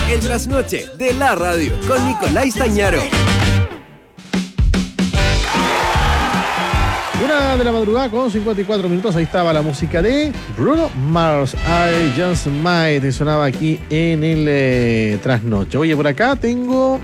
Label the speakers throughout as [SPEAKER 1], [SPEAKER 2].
[SPEAKER 1] El trasnoche de la radio con Nicolás Stagnaro.
[SPEAKER 2] 1:00 con 54 minutos. Ahí estaba la música de Bruno Mars, I Just Might, sonaba aquí en el trasnoche. Oye, por acá tengo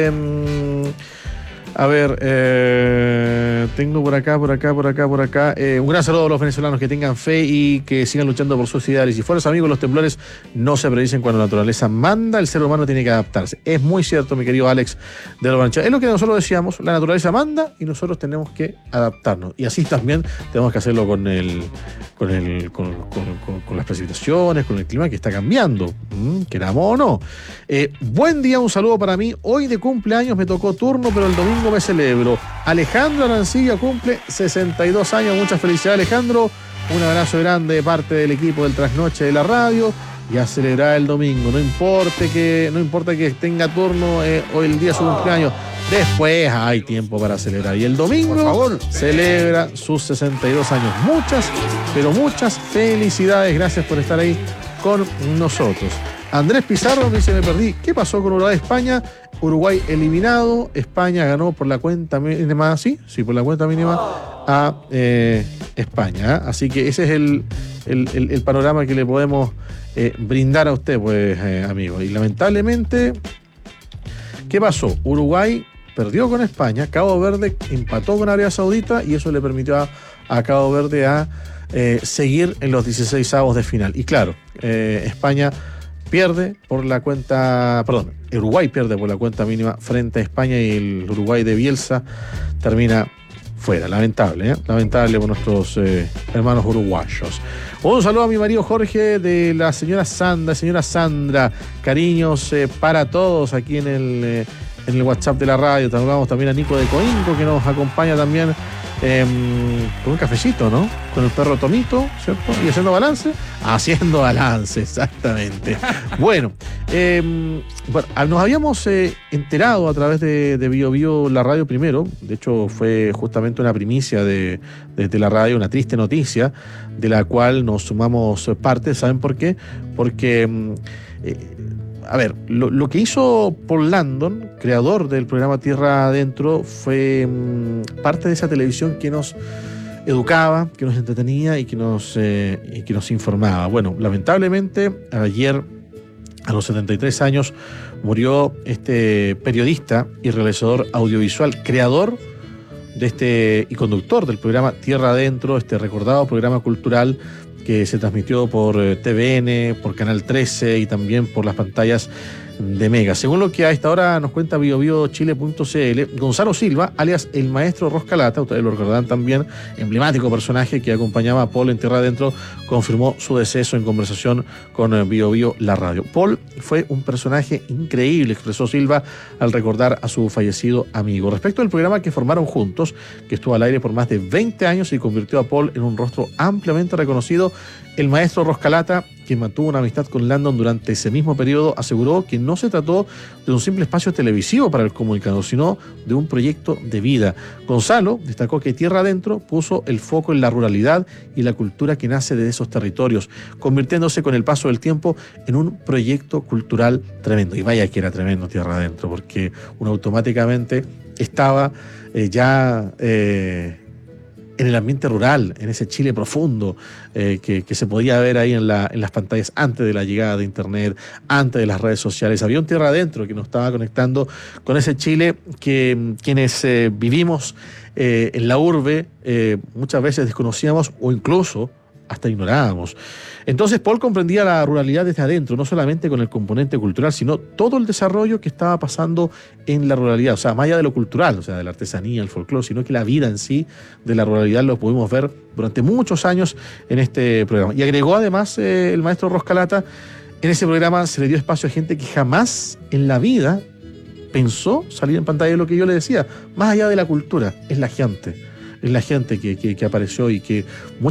[SPEAKER 2] tengo por acá un gran saludo a los venezolanos, que tengan fe y que sigan luchando por sus ideales y fuerzas. Amigos, los temblores no se predicen cuando la naturaleza manda, el ser humano tiene que adaptarse. Es muy cierto, mi querido Alex de Lobancha. Es lo que nosotros decíamos, la naturaleza manda y nosotros tenemos que adaptarnos. Y así también tenemos que hacerlo con las precipitaciones, con el clima que está cambiando, queramos o no. Buen día, un saludo para mí. Hoy de cumpleaños me tocó turno, pero el domingo me celebro. Alejandro Arancilla cumple 62 años. Muchas felicidades, Alejandro. Un abrazo grande de parte del equipo del Trasnoche de la radio. Y a celebrar el domingo. No importa que tenga turno hoy el día de su cumpleaños. Después hay tiempo para celebrar. Y el domingo, por favor, celebra sus 62 años. Muchas felicidades. Gracias por estar ahí con nosotros. Andrés Pizarro me dice: me perdí. ¿Qué pasó con Uruguay-España? Uruguay eliminado. España ganó por la cuenta mínima. Sí, por la cuenta mínima a España. Así que ese es el panorama que le podemos brindar a usted, pues, amigo. Y lamentablemente, ¿qué pasó? Uruguay perdió con España. Cabo Verde empató con Arabia Saudita y eso le permitió a Cabo Verde a seguir en los 16avos de final. Y claro, Uruguay pierde por la cuenta mínima frente a España y el Uruguay de Bielsa termina fuera. Lamentable por nuestros hermanos uruguayos. Un saludo a mi marido Jorge, de la señora Sandra. Cariños para todos aquí en el WhatsApp de la radio. Saludamos también a Nico de Coinco, que nos acompaña también con un cafecito, ¿no? Con el perro Tomito, ¿cierto? Y haciendo balance. Haciendo balance, exactamente. Bueno, nos habíamos enterado a través de Bio Bio la radio primero. De hecho, fue justamente una primicia de la radio, una triste noticia, de la cual nos sumamos parte. ¿Saben por qué? Porque lo que hizo Paul Landon, creador del programa Tierra Adentro, fue parte de esa televisión que nos educaba, que nos entretenía y que nos informaba. Bueno, lamentablemente, ayer, a los 73 años, murió este periodista y realizador audiovisual, creador y conductor del programa Tierra Adentro, este recordado programa cultural que se transmitió por TVN, por Canal 13 y también por las pantallas de Mega. Según lo que a esta hora nos cuenta biobiochile.cl, Gonzalo Silva, alias el maestro Roscalata, ustedes lo recordarán también, emblemático personaje que acompañaba a Paul en Tierra Adentro, confirmó su deceso en conversación con Bio Bio la radio. Paul fue un personaje increíble, expresó Silva al recordar a su fallecido amigo. Respecto al programa que formaron juntos, que estuvo al aire por más de 20 años y convirtió a Paul en un rostro ampliamente reconocido, el maestro Roscalata, quien mantuvo una amistad con Landon durante ese mismo periodo, aseguró que no se trató de un simple espacio televisivo para el comunicador, sino de un proyecto de vida. Gonzalo destacó que Tierra Adentro puso el foco en la ruralidad y la cultura que nace de esos territorios, convirtiéndose con el paso del tiempo en un proyecto cultural tremendo. Y vaya que era tremendo Tierra Adentro, porque uno automáticamente estaba en el ambiente rural, en ese Chile profundo que se podía ver ahí en las pantallas antes de la llegada de Internet, antes de las redes sociales. Había un Tierra Adentro que nos estaba conectando con ese Chile que quienes vivimos en la urbe muchas veces desconocíamos o incluso hasta ignorábamos. Entonces Paul comprendía la ruralidad desde adentro, no solamente con el componente cultural, sino todo el desarrollo que estaba pasando en la ruralidad, o sea, más allá de lo cultural, o sea, de la artesanía, el folclore, sino que la vida en sí de la ruralidad lo pudimos ver durante muchos años en este programa. Y agregó además el maestro Roscalata, en ese programa se le dio espacio a gente que jamás en la vida pensó salir en pantalla. De lo que yo le decía, más allá de la cultura, es la gente que apareció y que